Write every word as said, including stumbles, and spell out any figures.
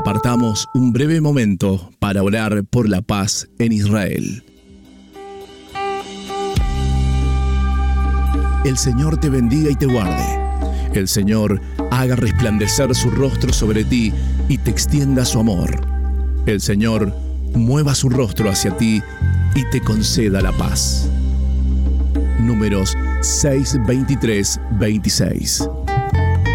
apartamos un breve momento para orar por la paz en Israel. El Señor te bendiga y te guarde. El Señor haga resplandecer su rostro sobre ti y te extienda su amor. El Señor mueva su rostro hacia ti y te conceda la paz. Números seis, veintitrés, veintiséis.